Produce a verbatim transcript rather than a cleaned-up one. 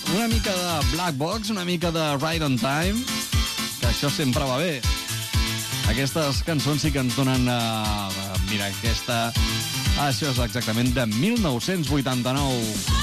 Una mica de Black Box, una mica de Right on Time, que això sempre va bé. Aquestes cançons sí que ens donen... Uh, mira, aquesta... Això és exactament de mil nou-cents vuitanta-nou.